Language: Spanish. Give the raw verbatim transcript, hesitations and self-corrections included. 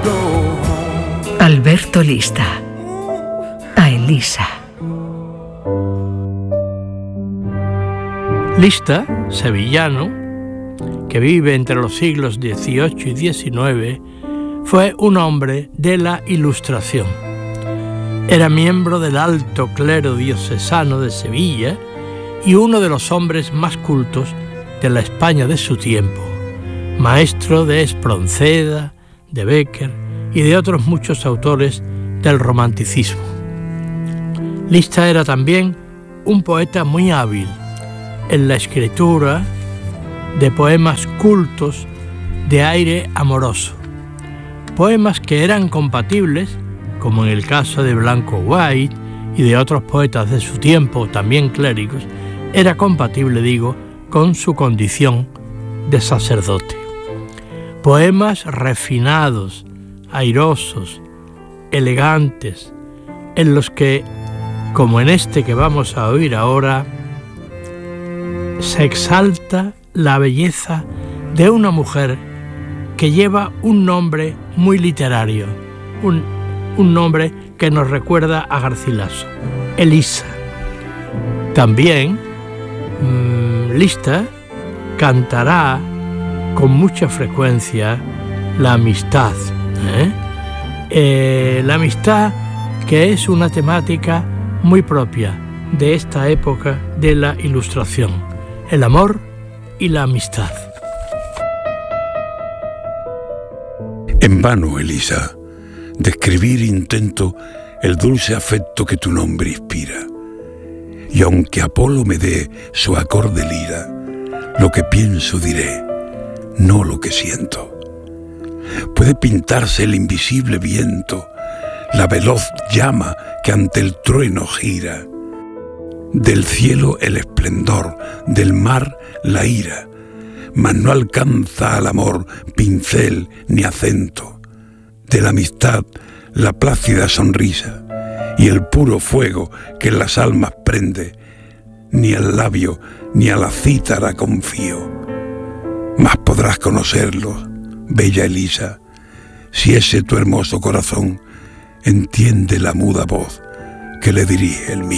Alberto Lista. A Elisa. Lista, sevillano, que vive entre los siglos dieciocho y diecinueve, fue un hombre de la Ilustración. Era miembro del alto clero diocesano de Sevilla y uno de los hombres más cultos de la España de su tiempo, maestro de Espronceda, de Bécquer y de otros muchos autores del romanticismo. Lista era también un poeta muy hábil en la escritura de poemas cultos de aire amoroso, poemas que eran compatibles, como en el caso de Blanco White y de otros poetas de su tiempo, también clérigos, era compatible, digo, con su condición de sacerdote. Poemas refinados, airosos, elegantes, en los que, como en este que vamos a oír ahora, se exalta la belleza de una mujer que lleva un nombre muy literario, un, un nombre que nos recuerda a Garcilaso, Elisa. También mmm, Lista cantará con mucha frecuencia la amistad, ¿eh? Eh, la amistad, que es una temática muy propia de esta época de la Ilustración, el amor y la amistad. En vano, Elisa, describir intento el dulce afecto que tu nombre inspira, y aunque Apolo me dé su acorde lira, lo que pienso diré, no lo que siento. Puede pintarse el invisible viento, la veloz llama que ante el trueno gira, del cielo el esplendor, del mar la ira, mas no alcanza al amor pincel ni acento, de la amistad la plácida sonrisa y el puro fuego que en las almas prende, ni al labio ni a la cítara confío, mas podrás conocerlo, bella Elisa, si ese tu hermoso corazón entiende la muda voz que le dirige el mío.